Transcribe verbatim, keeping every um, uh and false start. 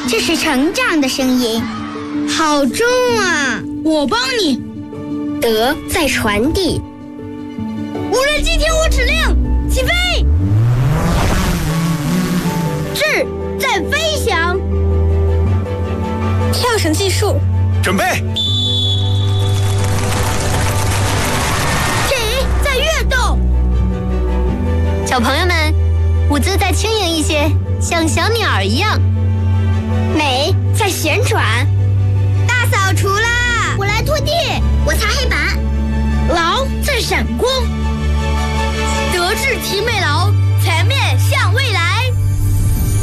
这是成长的声音，好重啊！ 我帮你。 德在传递。 无人机听我指令，起飞！智在飞翔。 跳绳计数， 准备。 体在跃动。 小朋友们，舞姿再轻盈一些，像小鸟儿一样。 美在旋转。大扫除啦！ 我来拖地， 我擦黑板。 劳在闪光。德智体美劳